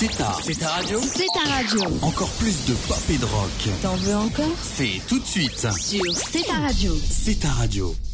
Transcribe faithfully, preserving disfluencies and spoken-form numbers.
C'est ta. C'est ta radio. C'est ta radio. Encore plus de pop et de rock. T'en veux encore? C'est tout de suite. Sur C'est ta radio. C'est ta radio.